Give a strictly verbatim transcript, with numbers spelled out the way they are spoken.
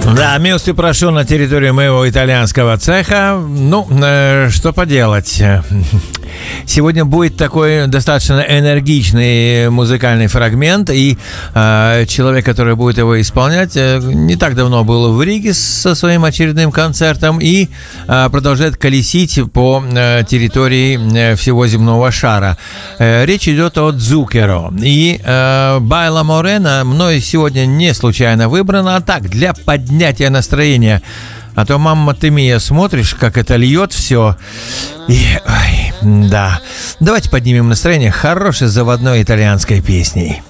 Да, милости прошу на территорию моего итальянского цеха. Ну, э, что поделать. Сегодня будет такой достаточно энергичный музыкальный фрагмент, и э, человек, который будет его исполнять, э, не так давно был в Риге со своим очередным концертом и э, продолжает колесить по э, территории э, всего земного шара. Э, речь идет о Дзукеро. И э, Байла Морена мной сегодня не случайно выбрана, а так, для поднятия настроения. А то, мама ты мия, смотришь, как это льет все. И, ой, да. Давайте поднимем настроение хорошей заводной итальянской песней.